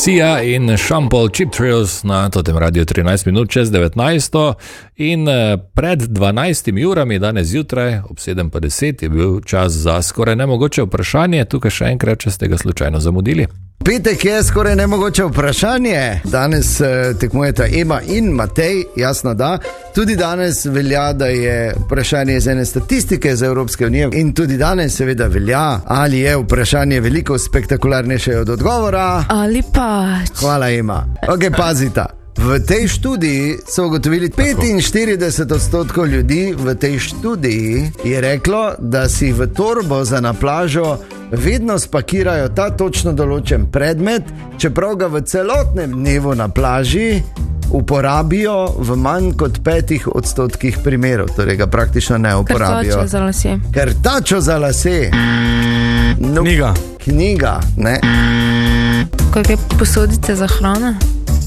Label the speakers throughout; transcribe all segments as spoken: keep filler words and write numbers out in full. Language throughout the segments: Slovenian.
Speaker 1: Sia in Sean Paul Cheap Thrills na totem radiju trinajst minut čez devetnajsto in pred dvanajstimi urami danes zjutraj ob sedem pa deset je bil čas za skoraj nemogoče vprašanje. Tukaj še enkrat, če ste ga slučajno zamudili.
Speaker 2: Petek je skoraj nemogoče vprašanje. Danes eh, tekmujeta Ema in Matej, jasno da. Tudi danes velja, da je vprašanje iz ene statistike za Evropske unije in tudi danes seveda velja, ali je vprašanje veliko spektakularnejše od odgovora.
Speaker 3: Ali pač.
Speaker 2: Hvala, Ema. Ok, pazita. V tej študiji so ugotovili, petinštirideset odstotkov ljudi v tej študiji je reklo, da si v torbo za na plažo vedno spakirajo ta točno določen predmet, čeprav ga v celotnem dnevu na plaži uporabijo v manj kot petih odstotkih primerov, torej ga praktično ne uporabijo.
Speaker 3: Krtačo za lase.
Speaker 2: Krtačo za lase. No,
Speaker 4: knjiga.
Speaker 2: Knjiga, ne.
Speaker 3: Kakšne posodice za hrano?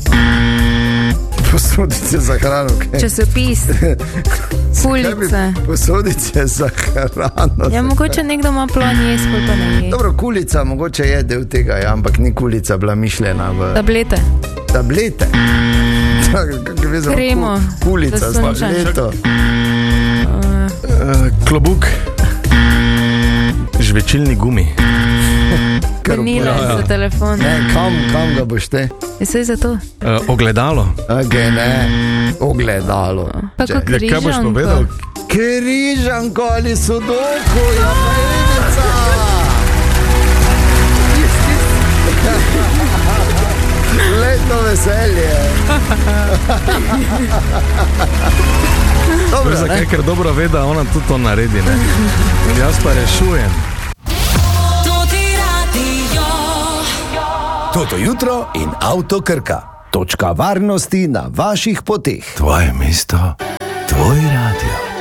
Speaker 2: Posodice za hrano, kaj?
Speaker 3: Časopis. Kulice.
Speaker 2: Posodice za hrano.
Speaker 3: Ja, mogoče nekdo ima plan jes, pa ne je.
Speaker 2: Dobro, kulica mogoče je del tega, ja, ampak ni kulica bila mišljena v...
Speaker 3: Tablete.
Speaker 2: Tablete.
Speaker 3: Kremo.
Speaker 2: Kulica s tableto.
Speaker 4: Uh, klobuk. Žvečilni gumi.
Speaker 3: Vanile za telefon.
Speaker 2: Ne, kam, kam ga boš te?
Speaker 3: Je se za to?
Speaker 4: Uh, ogledalo.
Speaker 2: Ok, ne. Ogledalo.
Speaker 3: Kako križanko?
Speaker 4: Kaj boš povedal?
Speaker 2: Križanko ali sudoku, ja pa Enica. Letno veselje. Dobro,
Speaker 4: ne? Zakaj, ker dobro ve, da ona tudi to naredi, ne? Jaz pa rešujem.
Speaker 5: Toto jutro in Avto Krka.
Speaker 2: Točka varnosti na vaših poteh.
Speaker 5: Tvoje mesto, tvoj radio.